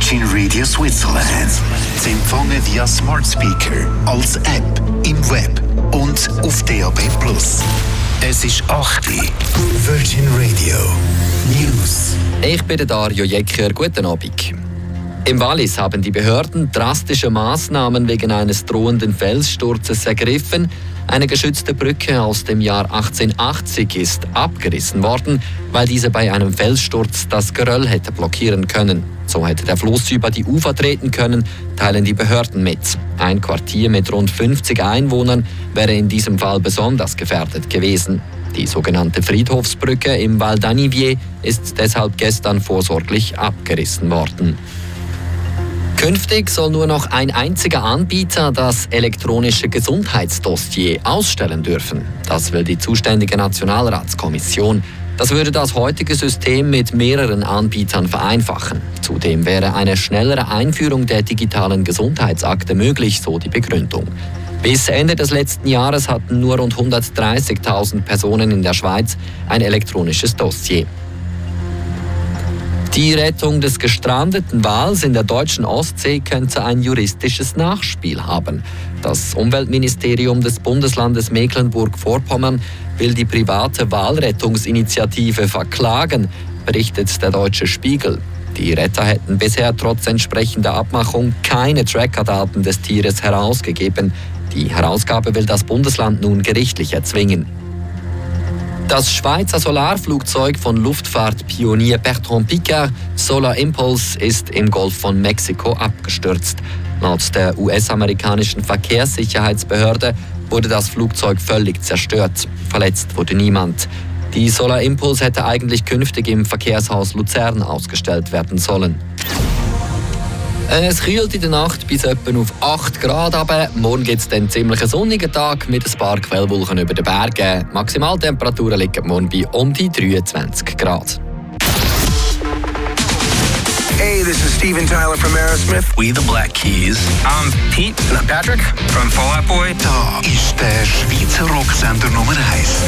Virgin Radio Switzerland. Sie empfangen via Smart Speaker, als App, im Web und auf DAB+. Es ist 8 Uhr. Virgin Radio News. Ich bin Dario Jecker. Guten Abend. Im Wallis haben die Behörden drastische Maßnahmen wegen eines drohenden Felssturzes ergriffen. Eine geschützte Brücke aus dem Jahr 1880 ist abgerissen worden, weil diese bei einem Felssturz das Geröll hätte blockieren können. So hätte der Fluss über die Ufer treten können, teilen die Behörden mit. Ein Quartier mit rund 50 Einwohnern wäre in diesem Fall besonders gefährdet gewesen. Die sogenannte Friedhofsbrücke im Val d'Anivier ist deshalb gestern vorsorglich abgerissen worden. Künftig soll nur noch ein einziger Anbieter das elektronische Gesundheitsdossier ausstellen dürfen. Das will die zuständige Nationalratskommission. Das würde das heutige System mit mehreren Anbietern vereinfachen. Zudem wäre eine schnellere Einführung der digitalen Gesundheitsakte möglich, so die Begründung. Bis Ende des letzten Jahres hatten nur rund 130.000 Personen in der Schweiz ein elektronisches Dossier. Die Rettung des gestrandeten Wals in der deutschen Ostsee könnte ein juristisches Nachspiel haben. Das Umweltministerium des Bundeslandes Mecklenburg-Vorpommern will die private Walrettungsinitiative verklagen, berichtet der Deutsche Spiegel. Die Retter hätten bisher trotz entsprechender Abmachung keine Trackerdaten des Tieres herausgegeben. Die Herausgabe will das Bundesland nun gerichtlich erzwingen. Das Schweizer Solarflugzeug von Luftfahrtpionier Bertrand Piccard, Solar Impulse, ist im Golf von Mexiko abgestürzt. Laut der US-amerikanischen Verkehrssicherheitsbehörde wurde das Flugzeug völlig zerstört. Verletzt wurde niemand. Die Solar Impulse hätte eigentlich künftig im Verkehrshaus Luzern ausgestellt werden sollen. Es kühlt in der Nacht bis etwa auf 8 Grad runter. Morgen gibt es dann ziemlich einen sonnigen Tag mit ein paar Quellwolken über den Bergen. Maximaltemperaturen liegen morgen bei um die 23 Grad. Hey, this is Steven Tyler from Aerosmith. We the Black Keys. I'm Pete. And I'm Patrick from Fall Out Boy. Da ist der Schweizer Rocksender Nummer 1.